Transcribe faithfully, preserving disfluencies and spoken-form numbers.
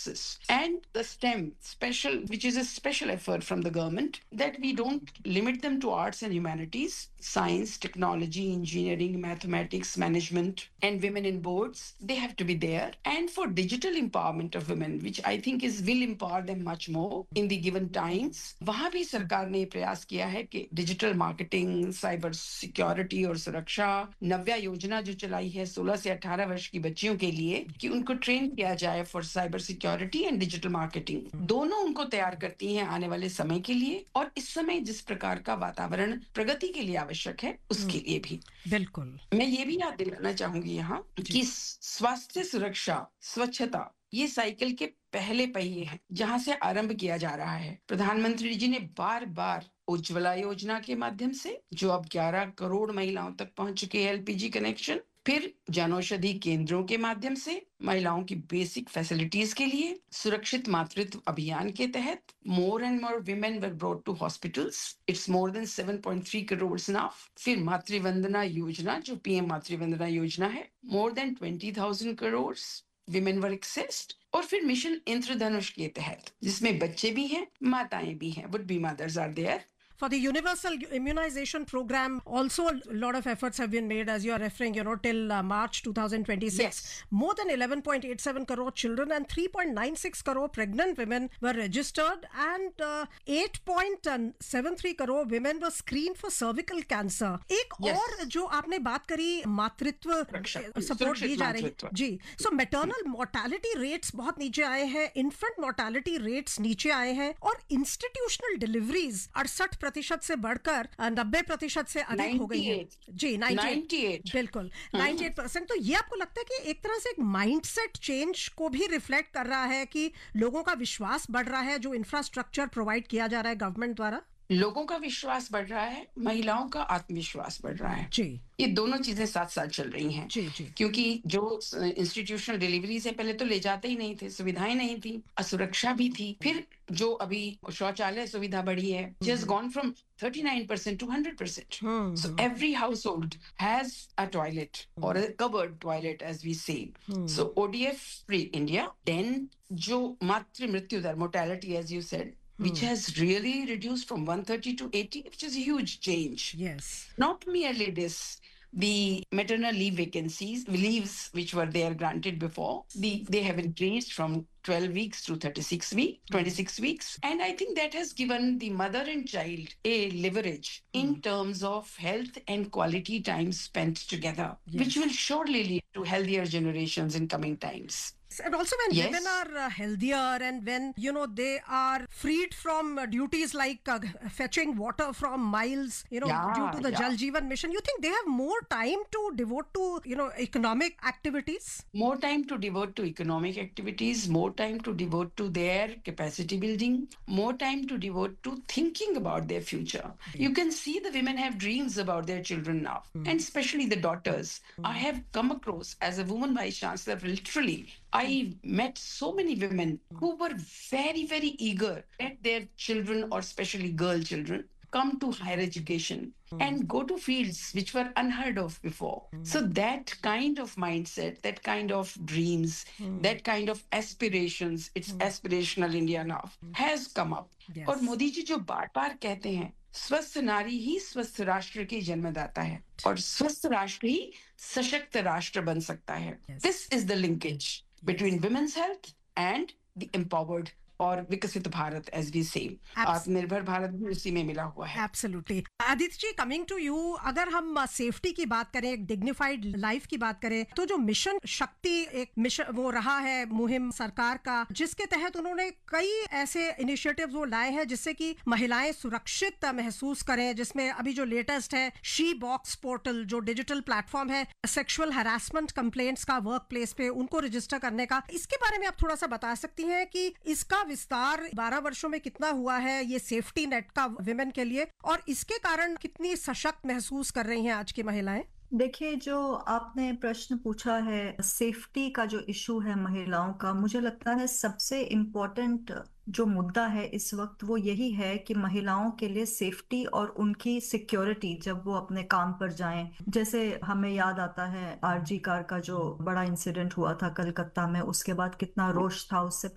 emphasis. And the STEM, special, which is a special effort from the government, that we don't limit them to arts and humanities, science, technology, engineering, mathematics, management, and women in boards. They have to be there. And for digital empowerment of women, which I think is will empower them much more in the given times, वहाँ भी सरकार ने प्रयास किया है कि digital marketing, cyber security और सुरक्षा, नव्या योजना जो चलाई है सोलह से अठारह वर्ष की बच्चियों के लिए कि उनको ट्रेन किया जाए for cyber security and digital marketing, दोनों उनको तैयार करती हैं आने वाले समय के लिए और इस समय जिस प्रकार का वातावरण प्रगति के लिए आवश्यक है उसके लिए भी। बिल्कुल। मैं ये भी याद दिलाना चाहूंगी यहाँ कि स्वास्थ्य सुरक्षा, स्वच्छता, ये साइकिल के पहले पहिए हैं जहां से आरंभ किया जा रहा है। प्रधानमंत्री जी ने बार बार उज्ज्वला योजना के माध्यम से, जो अब ग्यारह करोड़ महिलाओं तक पहुंच चुके हैं एलपीजी कनेक्शन, फिर जनौषधि केंद्रों के माध्यम से महिलाओं की बेसिक फैसिलिटीज के लिए, सुरक्षित मातृत्व अभियान के तहत more and more women were brought to hospitals, it's more than seven point three crore now. फिर मातृवंदना योजना जो पीएम मातृवंदना योजना है, more than twenty thousand crore women were accessed. और फिर मिशन इंद्रधनुष के तहत जिसमें बच्चे भी हैं, माताएं भी हैं, would be mothers are there. For the universal immunization program, also a lot of efforts have been made, as you are referring, you know, till uh, March twenty twenty-six. Yes. More than eleven point eight seven crore children and three point nine six crore pregnant women were registered, and uh, eight point seven three crore women were screened for cervical cancer. एक Yes. और जो आपने बात करी मातृत्व support दी जा रही है जी, so maternal mortality rates बहुत नीचे आए हैं, infant mortality rates नीचे आए हैं, और institutional deliveries अड़सठ प्रतिशत से बढ़कर नब्बे प्रतिशत से अधिक हो गई है जी। अट्ठानवे बिल्कुल अट्ठानवे परसेंट। तो ये आपको लगता है कि एक तरह से एक माइंडसेट चेंज को भी रिफ्लेक्ट कर रहा है कि लोगों का विश्वास बढ़ रहा है जो इंफ्रास्ट्रक्चर प्रोवाइड किया जा रहा है गवर्नमेंट द्वारा? लोगों का विश्वास बढ़ रहा है, महिलाओं का आत्मविश्वास बढ़ रहा है जी। ये दोनों चीजें साथ साथ चल रही हैं जी, जी। क्योंकि जो इंस्टीट्यूशनल डिलीवरी से पहले तो ले जाते ही नहीं थे, सुविधाएं नहीं थी, असुरक्षा भी थी। फिर जो अभी शौचालय सुविधा बढ़ी है, just gone from thirty-nine percent to one hundred percent. Hmm. So every household has a toilet or a covered toilet, as we say. Hmm. So O D F free India. Then जो मातृ मृत्यु दर, mortality, as you said, which has really reduced from one thirty to eighty, which is a huge change. Yes. Not merely this, the maternal leave vacancies, leaves which were there granted before, the, they have increased from twelve weeks to thirty-six weeks, twenty-six weeks. And I think that has given the mother and child a leverage in terms of health and quality time spent together, Yes. which will surely lead to healthier generations in coming times. And also when Yes. women are uh, healthier and when, you know, they are freed from uh, duties like uh, fetching water from miles, you know, Yeah, due to the yeah. Jal Jeevan mission, you think they have more time to devote to, you know, economic activities? More time to devote to economic activities, more time to devote to their capacity building, more time to devote to thinking about their future. You can see the women have dreams about their children now, and especially the daughters. I have come across, as a woman vice chancellor, literally, I met so many women who were very, very eager that their children, or especially girl children, come to higher education and go to fields which were unheard of before. So that kind of mindset, that kind of dreams, that kind of aspirations, it's aspirational India now, has come up. Yes. और मोदी जी जो बार बार कहते हैं, स्वस्थ नारी ही स्वस्थ राष्ट्र की जन्मदाता है और स्वस्थ राष्ट्र ही सशक्त राष्ट्र बन सकता है. Yes. This is the linkage between women's health and the empowered और विकसित भारत, as we say. आत्मनिर्भर भारत भी उसी में मिला हुआ है. Absolutely. Aditya ji, coming to you, अगर हम सेफ्टी uh, की बात करें, एक डिग्निफाइड लाइफ की बात करें, तो जो मिशन शक्ति एक मिशन वो रहा है मुहिम सरकार का, जिसके तहत उन्होंने कई ऐसे इनिशिएटिव्स वो लाए हैं जिससे कि महिलाएं सुरक्षित महसूस करें, जिसमें अभी जो लेटेस्ट है शी बॉक्स पोर्टल, जो डिजिटल प्लेटफॉर्म है सेक्सुअल हरासमेंट कंप्लेंट्स का वर्क प्लेस पे उनको रजिस्टर करने का, इसके बारे में आप थोड़ा सा बता सकती हैं कि इसका विस्तार बारह वर्षों में कितना हुआ है ये सेफ्टी नेट का विमेन के लिए, और इसके कारण कितनी सशक्त महसूस कर रही हैं आज की महिलाएं? देखिए, जो आपने प्रश्न पूछा है सेफ्टी का जो इशू है महिलाओं का, मुझे लगता है सबसे इम्पोर्टेंट जो मुद्दा है इस वक्त वो यही है कि महिलाओं के लिए सेफ्टी और उनकी सिक्योरिटी जब वो अपने काम पर जाएं। जैसे हमें याद आता है आरजी कार का जो बड़ा इंसिडेंट हुआ था कलकत्ता में, उसके बाद कितना रोष था, उससे